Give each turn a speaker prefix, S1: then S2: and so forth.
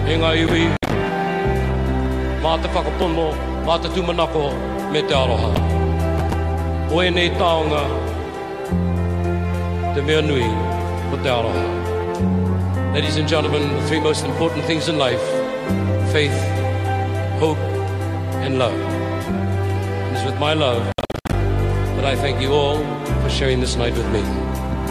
S1: E ngā iwi, mā te whakapono, mā te tūmanako, me te aroha. O e nei taonga, te mea nui, o te aroha. Ladies and gentlemen, the three most important things in life, faith, hope, and love. It is with my love that I thank you all for sharing this night with me.